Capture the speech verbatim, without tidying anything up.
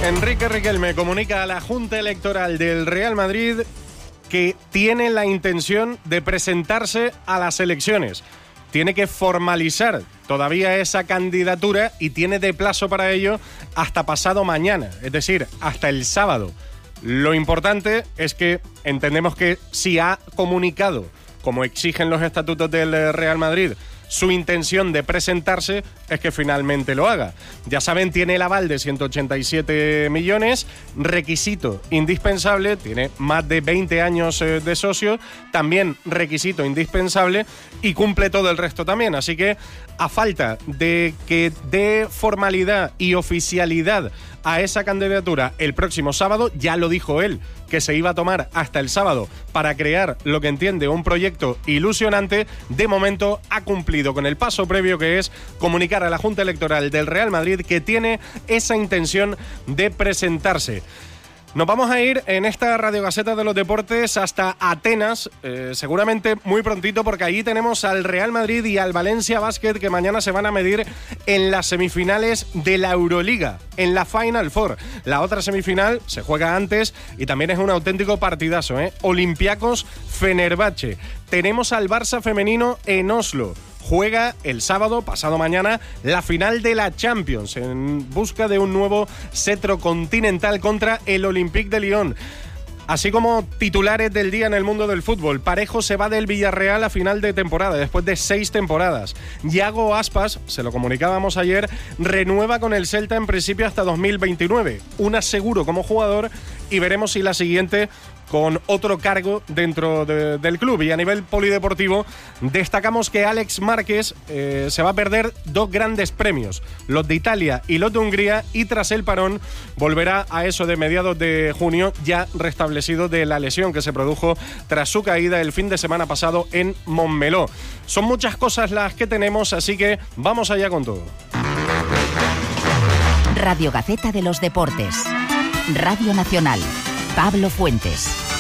Enrique Riquelme comunica a la Junta Electoral del Real Madrid que tiene la intención de presentarse a las elecciones. Tiene que formalizar todavía esa candidatura y tiene de plazo para ello hasta pasado mañana, es decir, hasta el sábado. Lo importante es que entendemos que si ha comunicado, como exigen los estatutos del Real Madrid, su intención de presentarse, es que finalmente lo haga. Ya saben, tiene el aval de ciento ochenta y siete millones, requisito indispensable, tiene más de veinte años de socio, también requisito indispensable y cumple todo el resto también. Así que, a falta de que dé formalidad y oficialidad a esa candidatura el próximo sábado, ya lo dijo él, que se iba a tomar hasta el sábado para crear lo que entiende un proyecto ilusionante. De momento ha cumplido con el paso previo, que es comunicar a la Junta Electoral del Real Madrid que tiene esa intención de presentarse. Nos vamos a ir en esta Radio Gaceta de los Deportes hasta Atenas, eh, seguramente muy prontito, porque allí tenemos al Real Madrid y al Valencia Basket, que mañana se van a medir en las semifinales de la Euroliga, en la Final Four. La otra semifinal se juega antes y también es un auténtico partidazo, ¿eh? Olympiacos Fenerbahce. Tenemos al Barça femenino en Oslo. Juega el sábado, pasado mañana, la final de la Champions en busca de un nuevo cetro continental contra el Olympique de Lyon. Así como titulares del día en el mundo del fútbol, Parejo se va del Villarreal a final de temporada, después de seis temporadas. Yago Aspas, se lo comunicábamos ayer, renueva con el Celta en principio hasta dos mil veintinueve. Un aseguro como jugador y veremos si la siguiente con otro cargo dentro de, del club. Y a nivel polideportivo, destacamos que Alex Márquez eh, se va a perder dos grandes premios, los de Italia y los de Hungría, y tras el parón volverá a eso de mediados de junio, ya restablecido de la lesión que se produjo tras su caída el fin de semana pasado en Montmeló. Son muchas cosas las que tenemos, así que vamos allá con todo. Radio Gaceta de los Deportes. Radio Nacional. Pablo Fuentes.